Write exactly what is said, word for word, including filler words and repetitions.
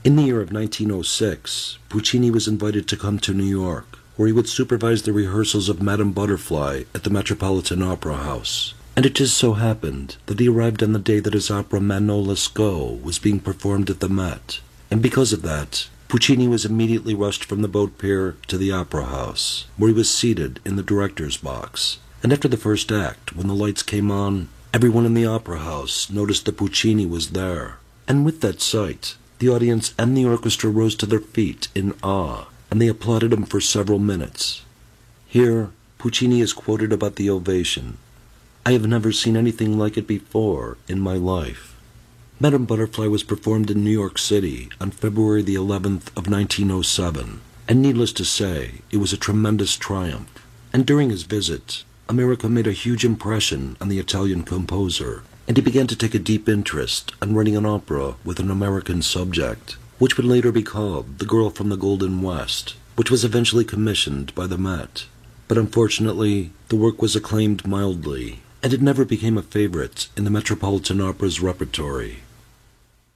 In the year of nineteen oh six, Puccini was invited to come to New York, where he would supervise the rehearsals of Madame Butterfly at the Metropolitan Opera House. And it just so happened that he arrived on the day that his opera Manon Lescaut was being performed at the Met. And because of that, Puccini was immediately rushed from the boat pier to the opera house, where he was seated in the director's box. And after the first act, when the lights came on, everyone in the opera house noticed that Puccini was there. And with that sight, the audience and the orchestra rose to their feet in awe, and they applauded him for several minutes. Here, Puccini is quoted about the ovation. "I have never seen anything like it before in my life." Madame Butterfly was performed in New York City on February the eleventh of nineteen oh seven, and needless to say, it was a tremendous triumph. And during his visit, America made a huge impression on the Italian composer, and he began to take a deep interest in writing an opera with an American subject, which would later be called The Girl from the Golden West, which was eventually commissioned by the Met. But unfortunately, the work was acclaimed mildly, and it never became a favorite in the Metropolitan Opera's repertory.